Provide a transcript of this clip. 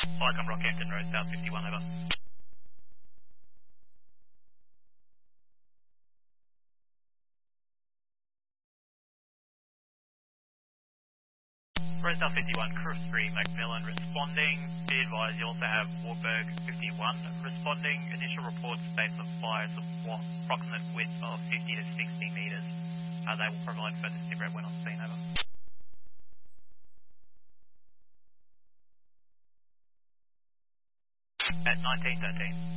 Flycom Rockhampton Road, South 51, over. Road South 51, Crew 3, Macmillan responding. Be advised you also have Warburg 51 responding. Initial reports based on fires of approximate width of 50 to 60 metres. They will provide further cigarette when on scene, over. At 1913.